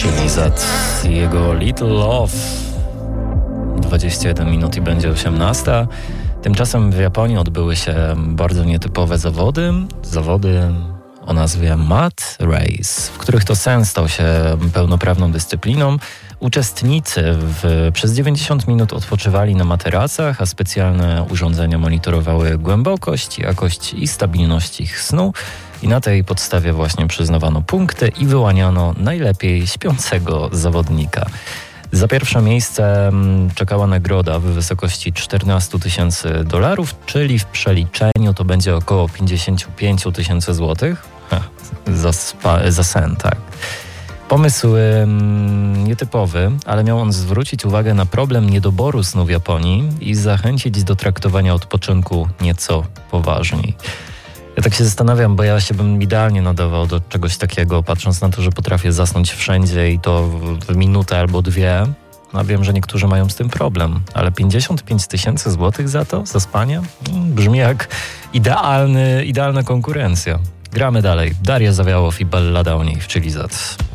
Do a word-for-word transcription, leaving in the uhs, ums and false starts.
czyli za jego Little Love. dwadzieścia jeden minut i będzie osiemnasta. Tymczasem w Japonii odbyły się bardzo nietypowe zawody. Zawody o nazwie Mat Race, w których to sen stał się pełnoprawną dyscypliną. Uczestnicy w, przez dziewięćdziesiąt minut odpoczywali na materacach, a specjalne urządzenia monitorowały głębokość, jakość i stabilność ich snu. I na tej podstawie właśnie przyznawano punkty i wyłaniano najlepiej śpiącego zawodnika. Za pierwsze miejsce czekała nagroda w wysokości czternaście tysięcy dolarów, czyli w przeliczeniu to będzie około pięćdziesiąt pięć tysięcy złotych. Za, spa, za sen, tak. Pomysł ym, nietypowy, ale miał on zwrócić uwagę na problem niedoboru snu w Japonii i zachęcić do traktowania odpoczynku nieco poważniej. Ja tak się zastanawiam, bo ja się bym idealnie nadawał do czegoś takiego, patrząc na to, że potrafię zasnąć wszędzie i to w minutę albo dwie. No wiem, że niektórzy mają z tym problem, ale pięćdziesiąt pięć tysięcy złotych za to, za spanie? Brzmi jak idealny, idealna konkurencja. Gramy dalej. Daria Zawiałow i ballada o niej w Chili Z.